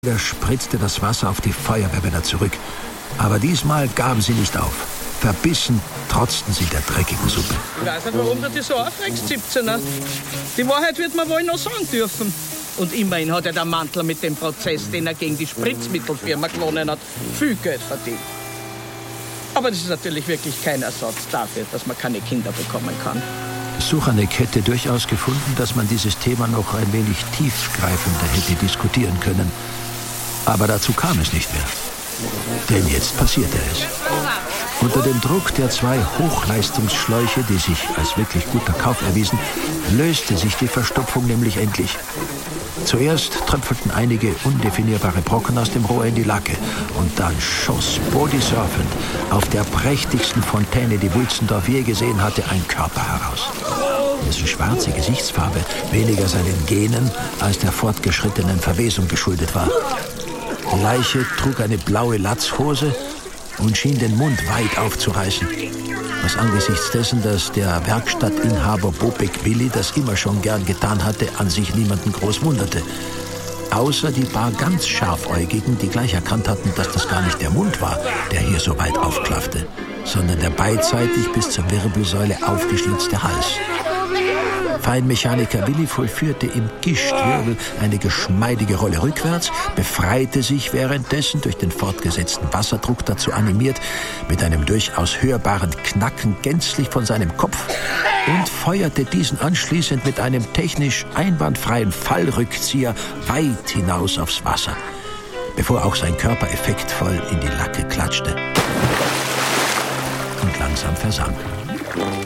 Er spritzte das Wasser auf die Feuerwehrmänner zurück. Aber diesmal gaben sie nicht auf. Verbissen trotzten sie der dreckigen Suppe. Ich weiß nicht, warum du dich so aufregst, 17er. Die Wahrheit wird man wohl noch sagen dürfen. Und immerhin hat ja der Mantler mit dem Prozess, den er gegen die Spritzmittelfirma gewonnen hat, viel Geld verdient. Aber das ist natürlich wirklich kein Ersatz dafür, dass man keine Kinder bekommen kann. Suchanek hätte durchaus gefunden, dass man dieses Thema noch ein wenig tiefgreifender hätte diskutieren können. Aber dazu kam es nicht mehr. Denn jetzt passierte es. Unter dem Druck der 2 Hochleistungsschläuche, die sich als wirklich guter Kauf erwiesen, löste sich die Verstopfung nämlich endlich. Zuerst tröpfelten einige undefinierbare Brocken aus dem Rohr in die Lacke und dann schoss bodysurfend auf der prächtigsten Fontäne, die Wulzendorf je gesehen hatte, ein Körper heraus. Dessen schwarze Gesichtsfarbe weniger seinen Genen als der fortgeschrittenen Verwesung geschuldet war. Die Leiche trug eine blaue Latzhose und schien den Mund weit aufzureißen, was angesichts dessen, dass der Werkstattinhaber Bobek Willi das immer schon gern getan hatte, an sich niemanden groß wunderte. Außer die paar ganz Scharfäugigen, die gleich erkannt hatten, dass das gar nicht der Mund war, der hier so weit aufklaffte, sondern der beidseitig bis zur Wirbelsäule aufgeschlitzte Hals. Feinmechaniker Willi vollführte im Gischtwirbel eine geschmeidige Rolle rückwärts, befreite sich währenddessen, durch den fortgesetzten Wasserdruck dazu animiert, mit einem durchaus hörbaren Knacken gänzlich von seinem Kopf und feuerte diesen anschließend mit einem technisch einwandfreien Fallrückzieher weit hinaus aufs Wasser, bevor auch sein Körper effektvoll in die Lacke klatschte und langsam versank.